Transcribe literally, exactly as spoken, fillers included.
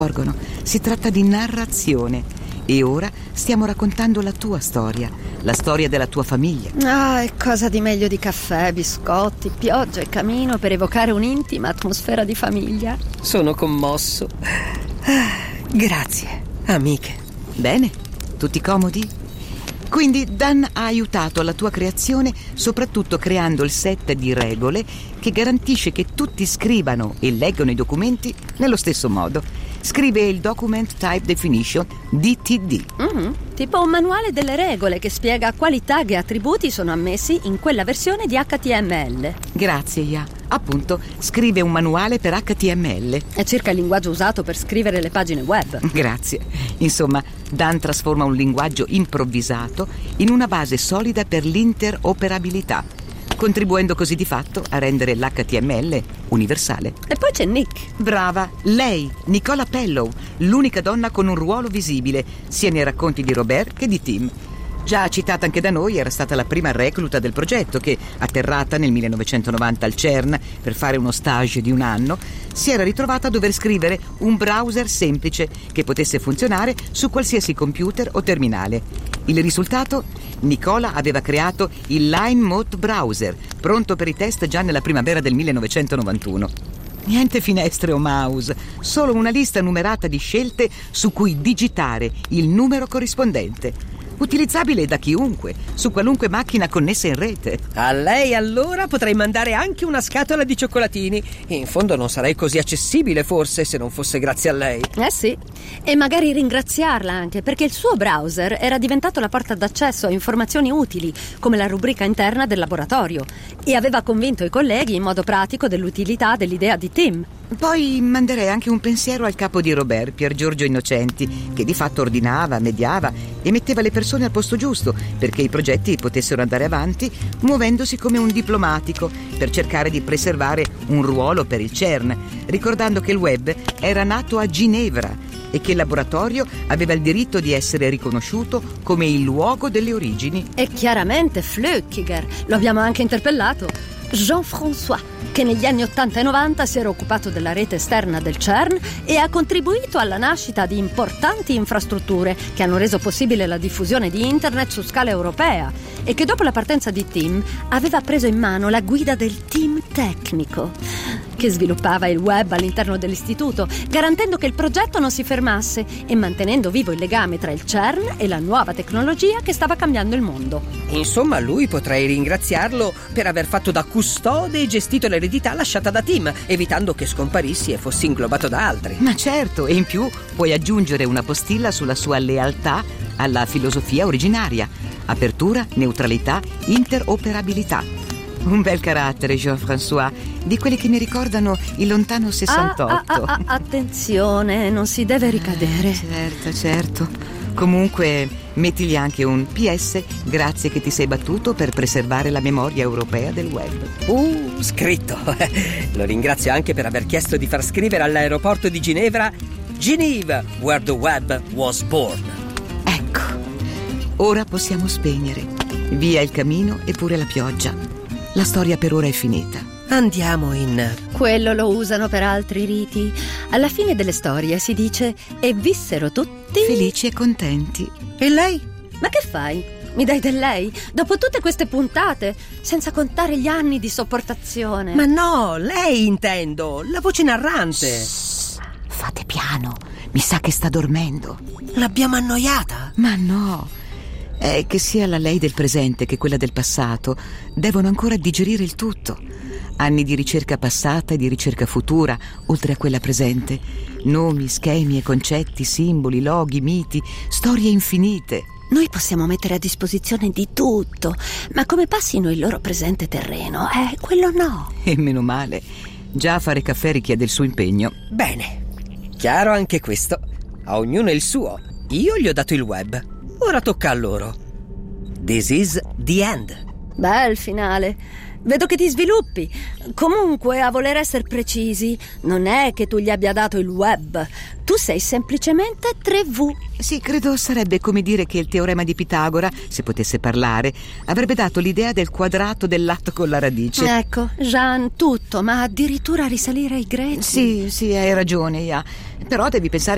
Si tratta di narrazione. E ora stiamo raccontando la tua storia, la storia della tua famiglia. Ah, e cosa di meglio di caffè, biscotti, pioggia e camino per evocare un'intima atmosfera di famiglia? Sono commosso. Ah, grazie, amiche. Bene, tutti comodi? Quindi Dan ha aiutato la tua creazione soprattutto creando il set di regole che garantisce che tutti scrivano e leggano i documenti nello stesso modo. Scrive il Document Type Definition, D T D. Mm-hmm. Tipo un manuale delle regole che spiega quali tag e attributi sono ammessi in quella versione di H T M L. Grazie, Ya. Appunto, scrive un manuale per H T M L. È circa il linguaggio usato per scrivere le pagine web. Grazie. Insomma, Dan trasforma un linguaggio improvvisato in una base solida per l'interoperabilità, contribuendo così di fatto a rendere l'H T M L universale. E poi c'è Nick. Brava, lei, Nicola Pellow, l'unica donna con un ruolo visibile, sia nei racconti di Robert che di Tim. Già citata anche da noi, era stata la prima recluta del progetto che, atterrata nel millenovecentonovanta al CERN per fare uno stage di un anno, si era ritrovata a dover scrivere un browser semplice che potesse funzionare su qualsiasi computer o terminale. Il risultato? Nicola aveva creato il Line Mode Browser, pronto per i test già nella primavera del millenovecentonovantuno. Niente finestre o mouse, solo una lista numerata di scelte su cui digitare il numero corrispondente. Utilizzabile da chiunque, su qualunque macchina connessa in rete. A lei allora potrei mandare anche una scatola di cioccolatini. In fondo non sarei così accessibile forse se non fosse grazie a lei. Eh sì, e magari ringraziarla anche perché il suo browser era diventato la porta d'accesso a informazioni utili come la rubrica interna del laboratorio e aveva convinto i colleghi in modo pratico dell'utilità dell'idea di Tim. Poi manderei anche un pensiero al capo di Robert, Pier Giorgio Innocenti, che di fatto ordinava, mediava e metteva le persone al posto giusto perché i progetti potessero andare avanti muovendosi come un diplomatico per cercare di preservare un ruolo per il CERN, ricordando che il web era nato a Ginevra e che il laboratorio aveva il diritto di essere riconosciuto come il luogo delle origini. E chiaramente Flückiger, lo abbiamo anche interpellato, Jean-François, che negli anni ottanta e novanta si era occupato della rete esterna del CERN e ha contribuito alla nascita di importanti infrastrutture che hanno reso possibile la diffusione di internet su scala europea e che dopo la partenza di Tim aveva preso in mano la guida del team tecnico che sviluppava il web all'interno dell'istituto, garantendo che il progetto non si fermasse e mantenendo vivo il legame tra il CERN e la nuova tecnologia che stava cambiando il mondo. Insomma, lui potrei ringraziarlo per aver fatto da custode e gestito l'eredità lasciata da Tim, evitando che scomparissi e fossi inglobato da altri. Ma certo, e in più puoi aggiungere una postilla sulla sua lealtà alla filosofia originaria: apertura, neutralità, interoperabilità. Un bel carattere, Jean-François, di quelli che mi ricordano il lontano sessantotto. Ah, ah, ah, attenzione, non si deve ricadere. Eh, certo, certo. Comunque, mettigli anche un P S, grazie che ti sei battuto per preservare la memoria europea del web. Uh, scritto. Lo ringrazio anche per aver chiesto di far scrivere all'aeroporto di Ginevra Geneva, where the web was born. Ecco, ora possiamo spegnere. Via il camino e pure la pioggia. La storia per ora è finita. Andiamo in... Quello lo usano per altri riti. Alla fine delle storie si dice e vissero tutti... felici e contenti. E lei? Ma che fai? Mi dai del lei? Dopo tutte queste puntate, senza contare gli anni di sopportazione. Ma no, lei intendo, la voce narrante. Shh, fate piano, mi sa che sta dormendo. L'abbiamo annoiata? Ma no. È che sia la lei del presente che quella del passato devono ancora digerire il tutto. Anni di ricerca passata e di ricerca futura, oltre a quella presente. Nomi, schemi e concetti, simboli, loghi, miti, storie infinite. Noi possiamo mettere a disposizione di tutto, ma come passino il loro presente terreno, eh, quello no. E meno male. Già fare caffè richiede il suo impegno. Bene, chiaro anche questo. A ognuno il suo. Io gli ho dato il web. Ora tocca a loro. This is the end. Bel finale. Vedo che ti sviluppi. Comunque, a voler essere precisi, non è che tu gli abbia dato il web. Tu sei semplicemente tre V. Sì, credo sarebbe come dire che il teorema di Pitagora, se potesse parlare, avrebbe dato l'idea del quadrato del lato con la radice. Ecco, Jean, tutto, ma addirittura risalire ai greci. Sì, sì, hai ragione, Ya. Però devi pensare